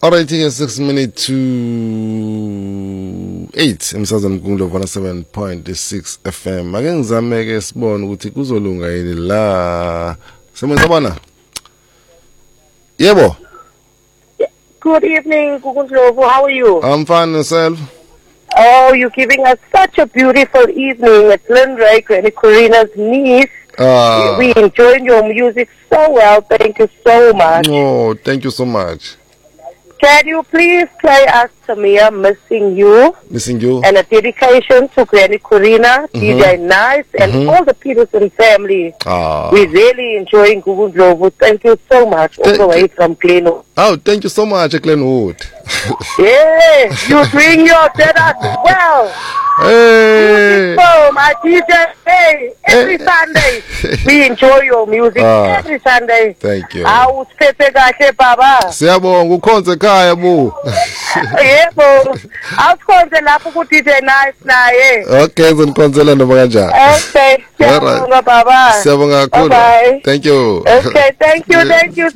Alright, here 6 minutes to 8 emsazweni mkungulo 7.6 FM. Ake ngizame ke sibone ukuthi kuzolunga yini la. Semenzabona? Yebo. Good evening, Kukundlovu. How are you? I'm fine, yourself? Oh, you're giving us such a beautiful evening at Lindray, Granny Corina's niece. We enjoyed your music so well. Thank you so much. Oh, thank you so much. Can you please play us Tamia, Missing You? Missing You. And a dedication to Granny Corina, DJ Nice, and all the Peterson family. We're really enjoying Kukundlovu. Thank you so much, all the way from Glenwood. Oh, thank you so much, Glenwood. Yeah, you bring your dad as well. Hey. So, my DJ, hey, every Sunday, we enjoy your music every Sunday. Thank you. Awu siphethe kahle baba. Siyabonga ukhonze ekhaya bu. Yebo. Awukhonze lapho ku DJ Nice naye. Okay, ngizonikhonzela noma kanjani. Okay, siyabonga baba. Siyabonga kakhulu. Thank you. Okay, thank you.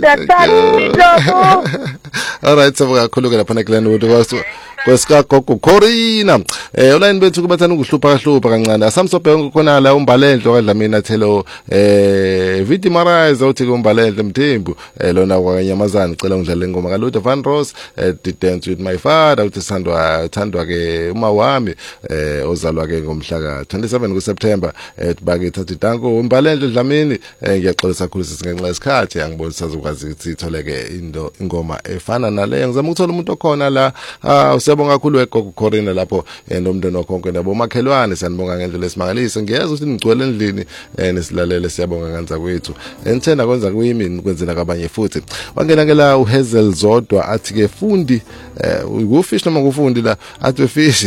All right, siyabonga kakhulu ke lapha eGlenwood kwesikagogo Corina. Online bethu kubathana ukuhlupha kancane. Asamsobhe ngkhona la umbalendlo kaDlamini Thelo Vidi Marayiza uthi ke umbalendlo Mthembu lona kwaNyamazana cela ngidlale ingoma kaLuther Van Ross Dance with My Father uthi thandwa ke uma wami ozalwa ke ngomhla ka 27 kuSeptember bake thathi danko umbalendlo Dlamini ngiyaxolisa kakhulu sisingenxa isikhathi angiboni sizokwazi ukuthi itholeke ingoma efana naleyo ngizama ukuthola umuntu okhona la siyabonga kakhulu eGogo Corina lapho nomndeni wakho nabo makhelwane sanibonga ngendlela esimangalise ngiyeza ukuthi nigcwele endlini nesilalele siyabonga kanza kwethu enthena kwenza kuyimi kwenzela kabanye futhi wangena ke la uHazel Zodwa athi ke fundi ukufish noma kufundi la athi fish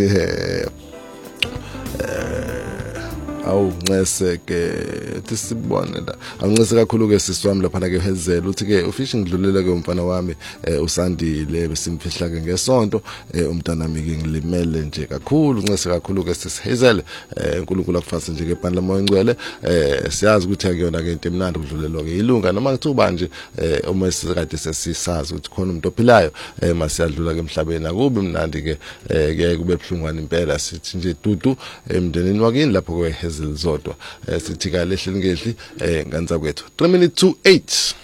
awuncese ke tisibone la awuncese kakhulu ke sisiwami lapha ke uHazel uthi ke ufish ngidlulela ke umfana wami uSandile besimfihla ke ngesonto umntana nami ke ngilimele nje kakhulu uncese kakhulu ke sisiHazel uNkulunkulu akufase nje ke bani lamoya ingcwele siyazi ukuthi akuyona ke into emnandi ukudlulelwa ke ilunga noma ngithuba nje uma sikade sesisazi ukuthi khona umuntu ophilayo masiyadlula ke emhlabeni akubi mnandi ke kuye kube buhlungwana impela sithi nje dudu emndenini wakini lapho ke Zodwa sithi ka lehle ngedli nganza kwethu 3 minutes to 8